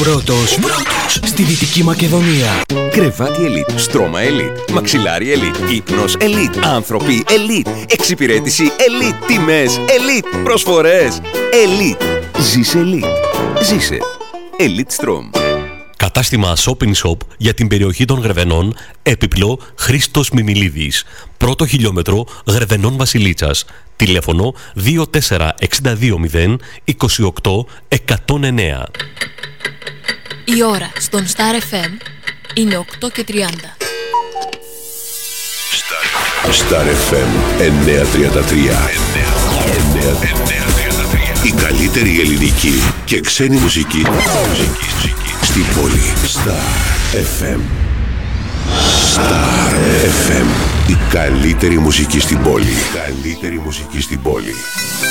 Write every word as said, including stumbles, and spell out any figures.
Πρώτος, πρώτος στη Δυτική Μακεδονία. Κρεβάτι Elite, στρώμα Elite, μαξιλάρι Elite, ύπνος Elite, άνθρωποι Elite, εξυπηρέτηση Elite, τιμές Elite, προσφορές Elite. Ζήσε Elite. Ζήσε Elite Strom. Κατάστημα Shopping Shop για την περιοχή των Γρεβενών, έπιπλο Χρήστος Μιμιλίδης. Πρώτο χιλιόμετρο Γρεβενών Βασιλίτσας. Τηλέφωνο δύο τέσσερα έξι δύο μηδέν είκοσι οκτώ εκατόν εννέα. Η ώρα στον Star εφ εμ είναι οκτώ και τριάντα. Star εφ εμ εννιακόσια τριάντα τρία. Η καλύτερη ελληνική και ξένη μουσική στην πόλη. Star εφ εμ. Star εφ εμ. Η καλύτερη μουσική στην πόλη. Η καλύτερη μουσική στην πόλη.